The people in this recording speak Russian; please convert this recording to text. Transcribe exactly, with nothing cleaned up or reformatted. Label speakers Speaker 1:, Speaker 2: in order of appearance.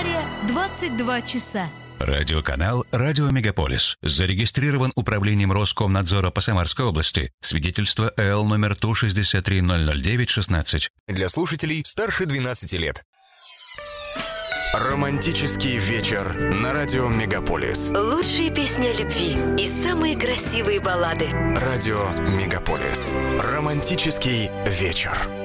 Speaker 1: Авария двадцать два часа.
Speaker 2: Радиоканал «Радио Мегаполис». Зарегистрирован управлением Роскомнадзора по Самарской области. Свидетельство эл номер Ту шестьдесят три ноль ноль девять шестнадцать.
Speaker 3: Для слушателей старше двенадцати лет. Романтический вечер на радио Мегаполис.
Speaker 4: Лучшие песни о любви и самые красивые баллады.
Speaker 3: Радио Мегаполис. Романтический вечер.